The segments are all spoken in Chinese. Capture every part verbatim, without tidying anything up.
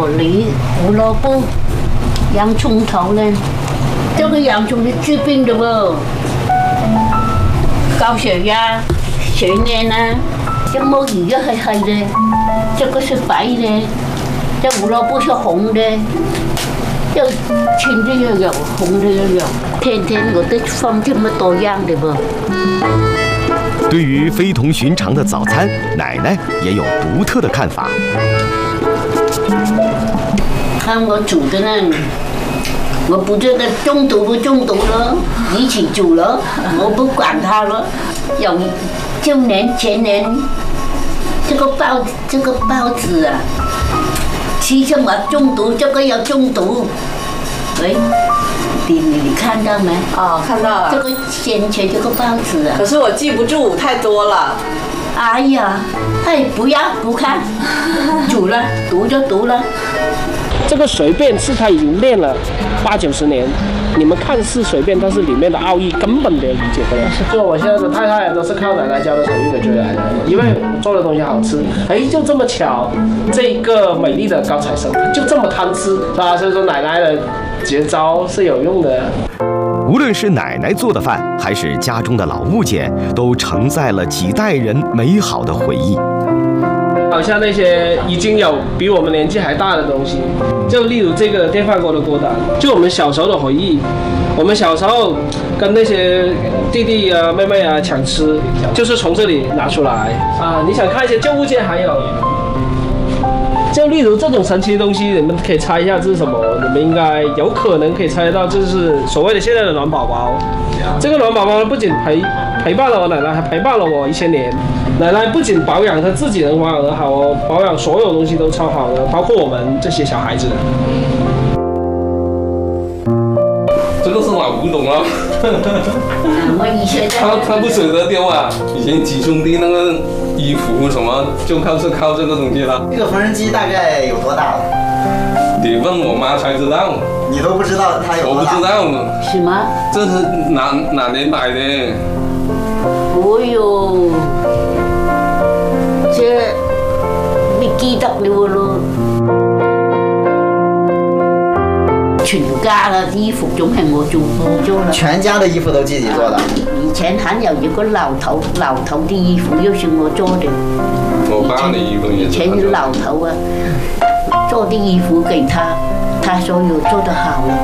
果梨、胡萝卜、洋葱头呢。这个洋葱是治病的哦，高血压、血粘啊。这木耳就黑黑的，这个是白的，这胡萝卜是红的，这青的又有，红的又有。天天我都放这么多样的不？ 对于非同寻常的早餐，奶奶也有独特的看法。 看我煮的呢，我不知道中毒不中毒了，一起煮了，我不管它了。有就年前年这个包这个包子啊，吃什么中毒，这个要中毒。喂，你你你看到没？ 哦，看到了。 这个先切这个包子啊。 可是我记不住，太多了。 哎呀，哎，不要不看，煮了读就读了。 这个随便是他已经练了八九十年，你们看似随便，但是里面的奥义根本没有理解不了。做我现在的太太都是靠奶奶教的手艺的追来的，因为我做的东西好吃，哎，就这么巧，这个美丽的高材生就这么贪吃，是吧？所以说奶奶的绝招是有用的。 无论是奶奶做的饭，还是家中的老物件，都承载了几代人美好的回忆。 好像那些已经有比我们年纪还大的东西，就例如这个电饭锅的锅胆，就我们小时候的回忆。我们小时候跟那些弟弟啊、妹妹啊抢吃，就是从这里拿出来啊。你想看一些旧物件，还有，就例如这种神奇的东西，你们可以猜一下这是什么？你们应该有可能可以猜得到，这是所谓的现在的暖宝宝。这个暖宝宝不仅陪陪伴了我奶奶，还陪伴了我一千年。奶奶不仅保养她自己能保养得好哦，保养所有东西都超好的，包括我们这些小孩子。 这个是老古董了。 我以前他他不舍得丢啊，以前几兄弟那个衣服什么，就靠是靠这个东西了。 这个缝纫机大概有多大了？ 得问我妈才知道。 你都不知道它有多大？ 我不知道。 什么？ 这是哪哪年买的？ 哦哟，这没记得了咯。全家的衣服總係我做我做了。 全家的衣服都自己做的。 以前還有一個老頭，老頭的衣服又是我做的。 我爸的衣服也是。 以前老頭啊，做的衣服給他，他說有做得好了。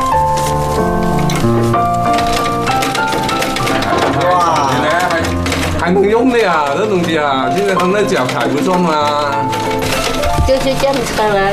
哇！ 原來還還能用的呀，這東西啊，現在他們腳踩不順嘛。 就是這樣子啦。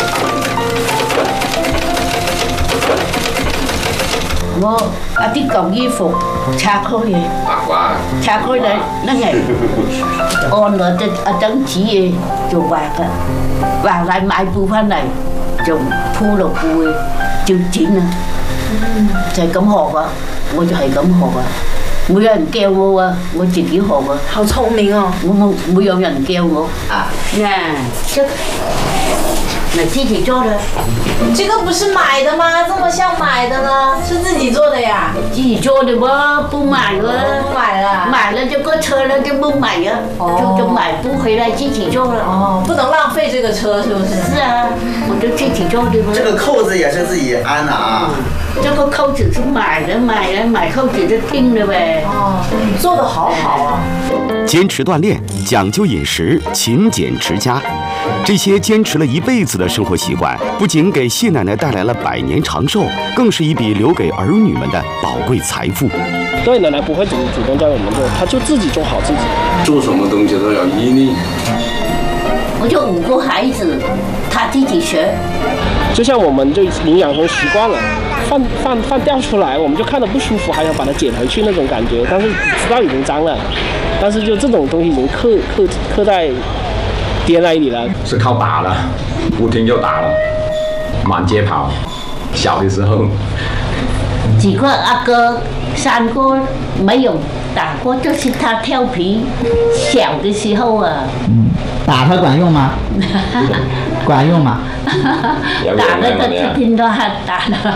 我啊啲舊衣服拆開嘅，拆開嚟，那係按落隻啊張紙嘅就畫嘅，畫嚟買布翻嚟就鋪落布嘅，就剪啊，就係咁學啊，我就係咁學啊，冇有人教我啊，我自己學啊。 好聰明哦！ 我冇冇有人教我啊，嗱，這那自己做的。 这个不是买的吗？这么像买的呢？是自己做的呀？ 自己做的吧，不买了。 不买了。 买了就过车了，就不买了，就就买不回来自己做了。 哦，不能浪费这个车，是不是？ 是啊，我就自己做的吧。 这个扣子也是自己安的啊。 这个扣子是买的，买的买扣子就定了呗。 哦，做得好好啊。 坚持锻炼，讲究饮食，勤俭持家，这些坚持了一辈子的生活习惯，不仅给谢奶奶带来了百年长寿，更是一笔留给儿女们的宝贵财富。 对，奶奶不会主主动教我们做，她就自己做好自己。 做什么东西都有毅力。 我就五个孩子，他自己学。 就像我们就营养成习惯了，饭饭饭掉出来，我们就看着不舒服，还要把它捡回去那种感觉。但是知道已经脏了，但是就这种东西已经刻刻刻在 D N A 里了。 是靠打了，不听就打了，满街跑。小的时候， 几个阿哥、三个没有打过，就是他调皮。小的时候啊， 嗯，打他管用吗？管用吗？ 打了他就听到他打了。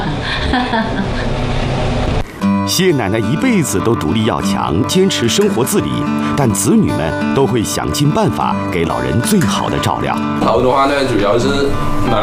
谢奶奶一辈子都独立要强，坚持生活自理，但子女们都会想尽办法给老人最好的照料。 好的话呢，主要是